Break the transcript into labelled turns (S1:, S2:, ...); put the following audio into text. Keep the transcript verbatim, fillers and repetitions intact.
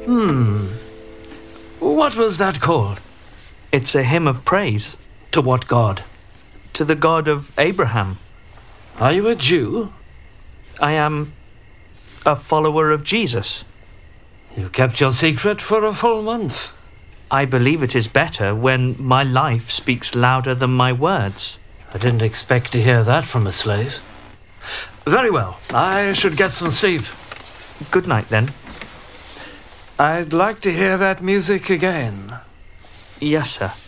S1: Hmm. What was that called?
S2: It's a hymn of praise.
S1: To what God?
S2: To the God of Abraham.
S1: Are you a Jew?
S2: I am a follower of Jesus.
S1: You kept your secret for a full month.
S2: I believe it is better when my life speaks louder than my words.
S1: I didn't expect to hear that from a slave. Very well. I should get some sleep.
S2: Good night, then.
S1: I'd like to hear that music again.
S2: Yes, sir.